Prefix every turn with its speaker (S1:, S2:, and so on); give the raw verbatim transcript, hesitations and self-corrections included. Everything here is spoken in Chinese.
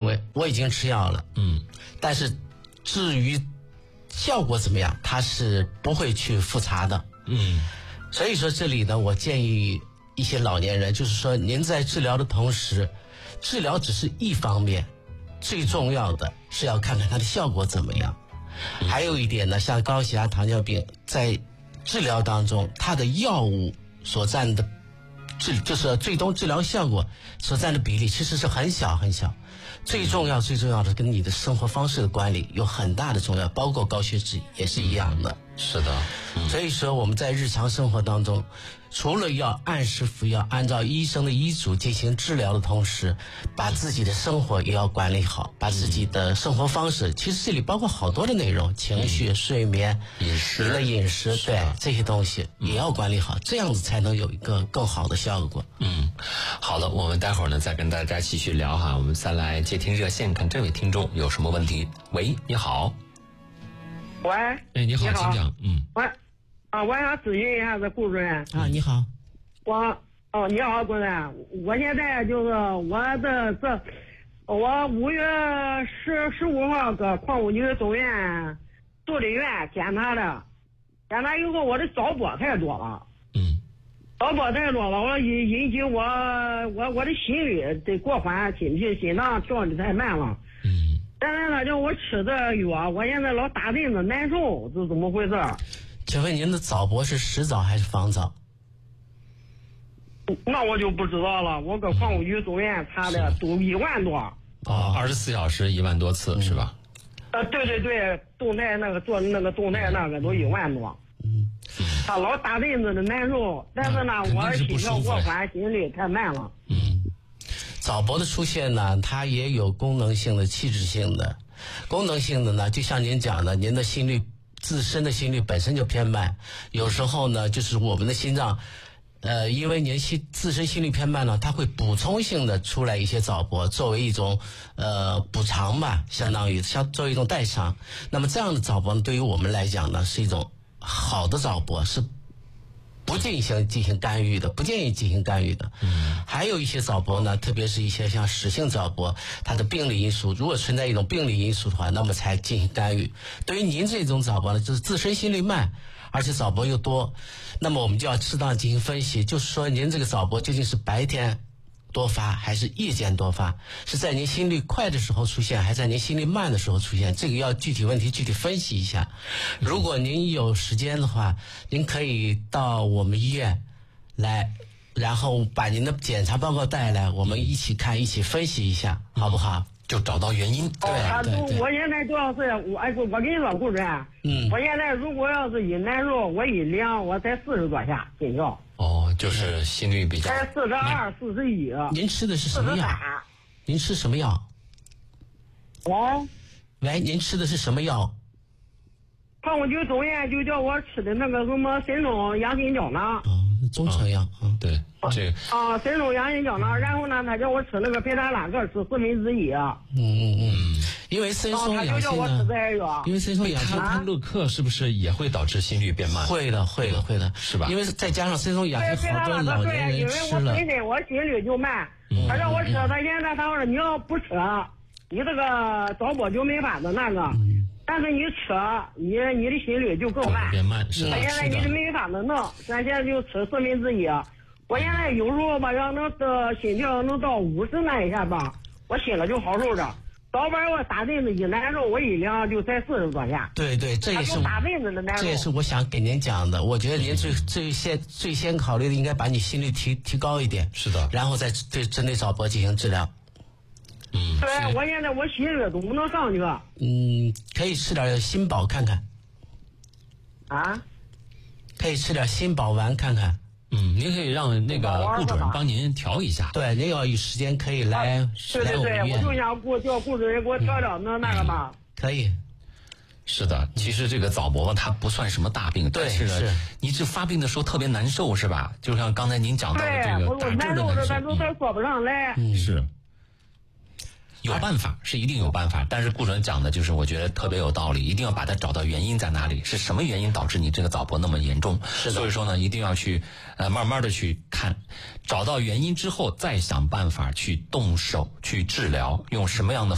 S1: 为我已经吃药了，
S2: 嗯，
S1: 但是至于效果怎么样，他是不会去复查的，
S2: 嗯，
S1: 所以说这里呢，我建议一些老年人，就是说您在治疗的同时，治疗只是一方面，最重要的是要看看它的效果怎么样。还有一点呢，像高血压、糖尿病，在治疗当中，它的药物所占的治就是最终治疗效果所占的比例其实是很小很小。最重要最重要的跟你的生活方式的管理有很大的重要，包括高血脂也是一样的。
S2: 是的，
S1: 嗯、所以说我们在日常生活当中，除了要按时服药，按照医生的医嘱进行治疗的同时，把自己的生活也要管理好，把自己的生活方式，其实这里包括好多的内容，情绪、睡眠、
S2: 饮食、
S1: 你的饮食，对这些东西也要管理好，这样子才能有一个更好的效果。
S2: 嗯，好的，我们待会儿呢再跟大家继续聊哈，我们再来接听热线，看这位听众有什么问题。喂，你好。
S3: 喂，
S2: 哎，你好，请讲。嗯，
S3: 喂，啊，我想咨询一下子顾主任。
S1: 啊，你好。
S3: 我，哦，你好，顾主任。我现在就是我的这，我五月十十五号搁矿务局总院助理院检查的，检查以后我的早搏太多了。
S2: 嗯。
S3: 早搏太多了，我引引起我我我的心率得过缓，心心心脏跳的太慢了。
S2: 嗯。
S3: 现在呢，就我吃的药，我现在老打针子难受，这怎么回事？
S1: 请问您的早搏是实早还是仿早？
S3: 那我就不知道了。我搁矿务局总院查的都一万多。
S2: 哦，二十四小时一万多次、嗯、是吧？
S3: 呃，对对对，动态那个做那个动态那个都一万多。
S1: 嗯，
S3: 他老打针子的难受，但是呢，
S2: 是
S3: 我心跳过缓，心率太慢了。
S1: 嗯。早搏的出现呢，它也有功能性的、器质性的。功能性的呢，就像您讲的，您的心率自身的心率本身就偏慢，有时候呢，就是我们的心脏，呃，因为您心自身心率偏慢呢，它会补充性的出来一些早搏，作为一种呃补偿吧，相当于相作为一种代偿。那么这样的早搏呢，对于我们来讲呢，是一种好的早搏，是不进行进行干预的，不建议进行干预的。嗯，还有一些早搏呢，特别是一些像室性早搏，它的病理因素，如果存在一种病理因素的话，那么才进行干预。对于您这种早搏呢，就是自身心率慢，而且早搏又多，那么我们就要适当进行分析，就是说您这个早搏究竟是白天多发还是夜间多发，是在您心率快的时候出现还是在您心率慢的时候出现，这个要具体问题具体分析一下。如果您有时间的话，您可以到我们医院来，然后把您的检查报告带来，我们一起看一起分析一下，好不好？
S2: 就找到原因。
S1: 对对对。
S3: 我现在主要是我哎，我跟你说，顾主任，嗯，我现在如果要是一难受，我一量我才四十多下心跳。
S2: 哦，就是心率比较。
S3: 才四十二、四十一。
S1: 您吃的是什么药？您吃什么药？
S3: 哦。
S1: 喂，您吃的是什么药？
S3: 矿务局总院就叫我吃的那个什么神农养心胶囊。
S1: 哦，中成药啊、
S2: 哦。对，这个。
S3: 啊，神农养心胶囊，然后呢，他叫我吃那个培达拉克，吃四分之一。
S1: 嗯嗯嗯。因为森松养心呢，因为森松养心，
S2: 它乐克是不是也会导致心率变慢？
S1: 会的，会的，会的，
S2: 是吧？
S1: 因为再加上森松养心，好多老年人吃了。
S3: 因为我本身我心率就慢，
S1: 嗯、
S3: 他让我吃，他现在他说你要不吃，你这个早搏就没法子那个。嗯但是你吃，你你的心率就更慢，
S2: 变慢是。
S3: 他现在你是没法子弄，咱现在就吃四分之一。我现在有时候吧，要能的心跳能到五十那一下吧，我心里就好受着。早晚我打针子一难受，我一量就才四十多下。
S1: 对对，这也是
S3: 打针子的难受。
S1: 这也是我想给您讲的。我觉得您最、嗯、最先最先考虑的应该把你心率提提高一点。
S2: 是的。
S1: 然后再对针对早搏进行治疗。
S2: 嗯，
S3: 对，我现在我心率都不能上去。
S1: 嗯，可以吃点心宝看看。
S3: 啊？
S1: 可以吃点心宝丸看看。
S2: 嗯，您可以让那个顾主任帮您调一下。
S1: 对，您要有时间可以来。
S3: 啊、对对对，我就想顾叫顾主任给我调调那、嗯、那个吧。
S1: 可以。
S2: 是的，其实这个早搏它不算什么大病，但是呢，你这发病的时候特别难受，是吧？就像刚才您讲到的这个打针的难受，
S3: 但是他说不上来。
S2: 嗯，是。有办法是一定有办法，但是顾主任讲的就是我觉得特别有道理，一定要把它找到原因在哪里，是什么原因导致你这个早搏那么严重？所以说呢，一定要去呃慢慢的去看，找到原因之后再想办法去动手去治疗，用什么样的